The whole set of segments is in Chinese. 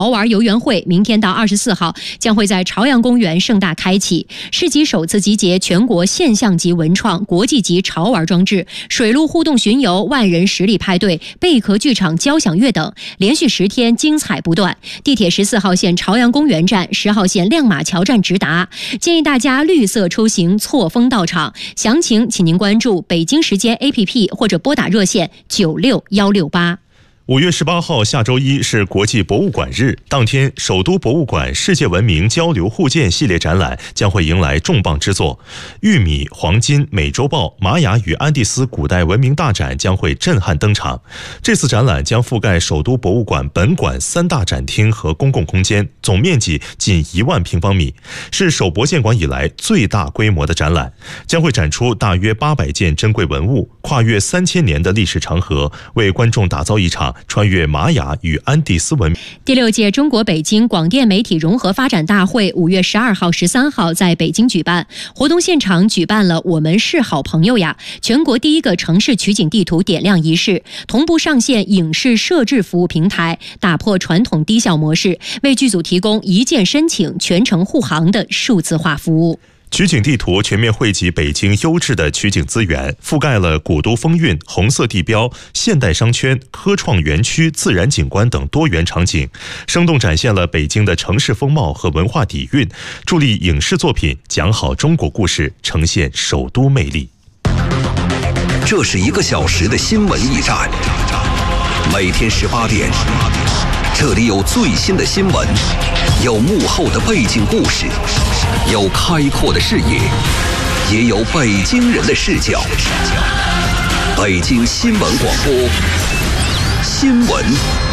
玩游园会明天到24号将会在朝阳公园盛大开启，市集首次集结全国现象级文创、国际级潮玩装置、水陆互动巡游、万人实力派对、贝壳剧场交响乐等，连续10天精彩不断。地铁14号线朝阳公园站、10号线亮马桥站直达，建议大家绿色出行，错峰到场。详情请您关注北京时间 APP 或者拨打热线96168。 5月18号下周一是国际博物馆日，当天首都博物馆世界文明交流互鉴系列展览将会迎来重磅之作，玉米、黄金、美洲豹、玛雅与安第斯古代文明大展将会震撼登场。这次展览将覆盖首都博物馆本馆3大展厅和公共空间，总面积近1万平方米，是首博建馆以来最大规模的展览，将会展出大约800件珍贵文物，跨越3000年的历史长河，为观众打造一场穿越玛雅与安第斯文明。 第6届中国北京广电媒体融合发展大会5月12号、13号在北京举办，活动现场举办了我们是好朋友呀全国第1个城市取景地图点亮仪式，同步上线影视摄制服务平台，打破传统低效模式，为剧组提供一键申请、全程护航的数字化服务。 取景地图全面汇集北京优质的取景资源，覆盖了古都风韵、红色地标、现代商圈、科创园区、自然景观等多元场景，生动展现了北京的城市风貌和文化底蕴，助力影视作品讲好中国故事，呈现首都魅力。 这是1个小时的新闻驿站，每天18点，这里有最新的新闻，有幕后的背景故事，有开阔的视野，也有北京人的视角。北京新闻广播，新闻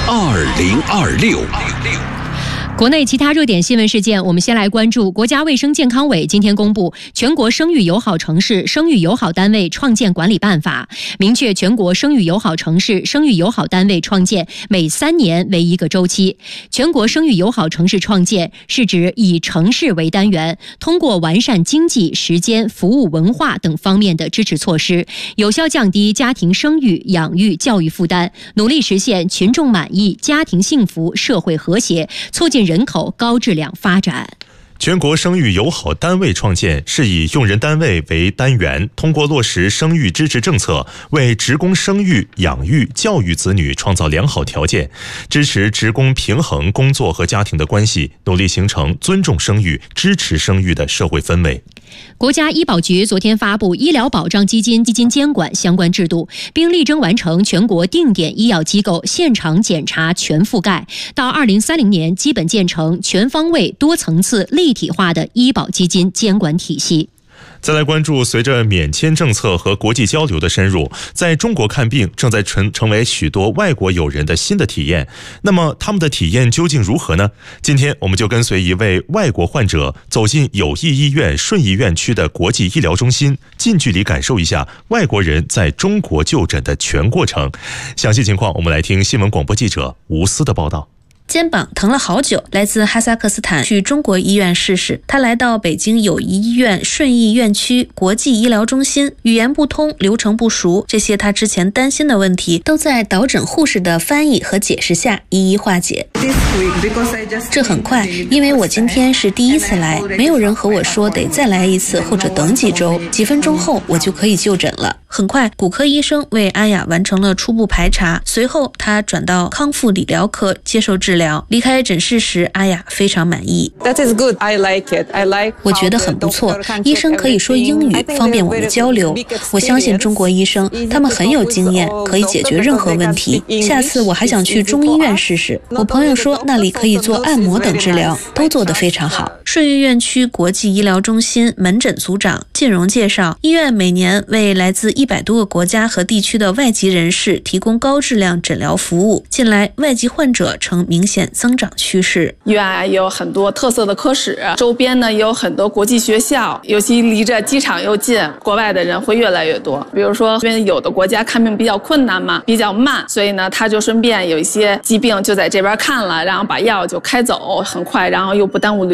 2026。 国内其他热点新闻事件，我们先来关注国家卫生健康委今天公布全国生育友好城市、生育友好单位创建管理办法，明确全国生育友好城市、生育友好单位创建每3年为1个周期。全国生育友好城市创建是指以城市为单元，通过完善经济、时间、服务、文化等方面的支持措施，有效降低家庭生育、养育、教育负担，努力实现群众满意、家庭幸福、社会和谐，促进人口高质量发展。 全国生育友好单位创建是以用人单位为单元，通过落实生育支持政策，为职工生育、养育、教育子女创造良好条件，支持职工平衡工作和家庭的关系，努力形成尊重生育、支持生育的社会氛围。 国家医保局昨天发布医疗保障基金监管相关制度，并力争完成全国定点医药机构现场检查全覆盖，到2030年基本建成全方位、多层次、立体化的医保基金监管体系。 再来关注，随着免签政策和国际交流的深入，在中国看病正在成为许多外国友人的新的体验。那么他们的体验究竟如何呢？今天我们就跟随一位外国患者走进友谊医院顺义院区的国际医疗中心，近距离感受一下外国人在中国就诊的全过程。详细情况我们来听新闻广播记者吴思的报道。 肩膀疼了好久，来自哈萨克斯坦去中国医院试试。他来到北京友谊医院顺义院区国际医疗中心，语言不通，流程不熟，这些他之前担心的问题都在导诊护士的翻译和解释下一一化解。这很快，因为我今天是第1次来，没有人和我说得再来1次或者等几周，几分钟后我就可以就诊了。很快，骨科医生为阿雅完成了初步排查，随后他转到康复理疗科接受治疗。离开诊室时，阿雅非常满意。我觉得很不错，医生可以说英语，方便我们交流。我相信中国医生，他们很有经验，可以解决任何问题。下次我还想去中医院试试。我朋友说那里可以做按摩等治疗，都做得非常好。顺义院区国际医疗中心门诊组长靳荣介绍，医院每年为来自100多个国家和地区的外籍人士提供高质量诊疗服务。近来，外籍患者呈明显增长趋势。 医院也有很多特色的科室，周边呢也有很多国际学校，尤其离着机场又近，国外的人会越来越多。比如说，因为有的国家看病比较困难嘛，比较慢，所以呢，他就顺便有一些疾病就在这边看了，然后把药就开走，很快，然后又不耽误